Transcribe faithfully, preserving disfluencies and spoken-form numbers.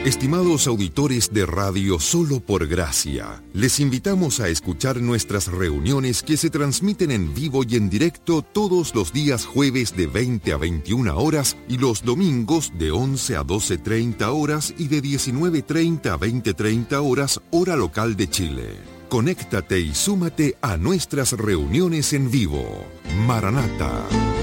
Estimados auditores de Radio Solo por Gracia, les invitamos a escuchar nuestras reuniones que se transmiten en vivo y en directo todos los días jueves de veinte a veintiuna horas y los domingos de once a doce treinta horas y de diecinueve treinta a veinte treinta horas, hora local de Chile. Conéctate y súmate a nuestras reuniones en vivo. Maranata.